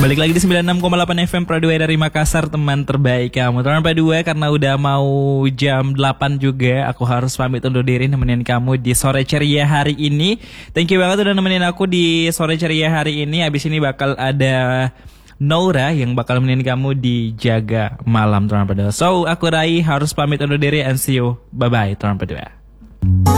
Balik lagi di 96,8 FM Pro 2 dari Makassar, teman terbaik kamu. Teman Pro 2, karena udah mau jam 8 juga, aku harus pamit undur diri nemenin kamu di sore ceria hari ini. Thank you banget udah nemenin aku di sore ceria hari ini. Abis ini bakal ada Nora yang bakal nemenin kamu di Jaga Malam, teman Pro 2. So, aku Rai harus pamit undur diri and see you. Bye-bye, teman Pro 2.